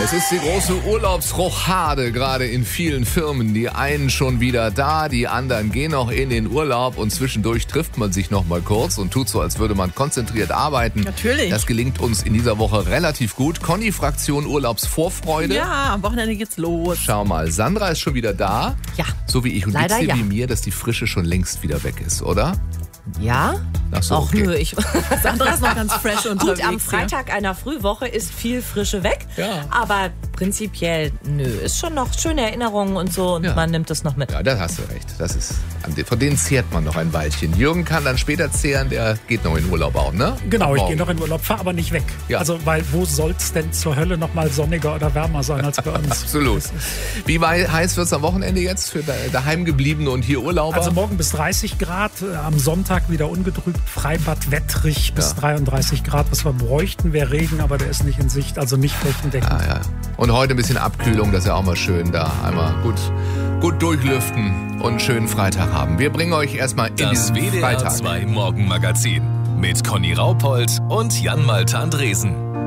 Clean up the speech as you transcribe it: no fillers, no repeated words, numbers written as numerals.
Es ist die große Urlaubsrochade gerade in vielen Firmen. Die einen schon wieder da, die anderen gehen noch in den Urlaub und zwischendurch trifft man sich noch mal kurz und tut so, als würde man konzentriert arbeiten. Natürlich. Das gelingt uns in dieser Woche relativ gut. Conny-Fraktion Urlaubsvorfreude. Ja, am Wochenende geht's los. Schau mal, Sandra ist schon wieder da. Ja. So wie ich. Und Leider geht's dir ja. wie mir, dass die Frische schon längst wieder weg ist, oder? Ja? Ach so, Ach okay. nö, ich... Sandra ist noch ganz fresh unterwegs. Gut, am Freitag einer Frühwoche ist viel Frische weg. Ja. Aber prinzipiell, ist schon noch schöne Erinnerungen und so und Ja. man nimmt das noch mit. Ja, da hast du recht. Das ist, von denen zehrt man noch ein Weilchen. Jürgen kann dann später zehren, der geht noch in Urlaub auch, ne? Genau, ich Morgen. gehe noch in Urlaub, fahre aber nicht weg. Ja. Also, weil wo soll's denn zur Hölle noch mal sonniger oder wärmer sein als bei uns? Absolut. Wie heiß wird es am Wochenende jetzt für daheimgebliebene und hier Urlauber? Also morgen bis 30 Grad, am Sonntag wieder ungetrübt, Freibad wettrig bis 33 Grad. Was wir bräuchten, wäre Regen, aber der ist nicht in Sicht, also nicht flächendeckend. ja. Und heute ein bisschen Abkühlung, das ist ja auch mal schön da. Einmal gut durchlüften und einen schönen Freitag haben. Wir bringen euch erstmal in Das diesen WDR Freitag. 2 Morgenmagazin mit Conny Raupold und Jan Malte Andresen.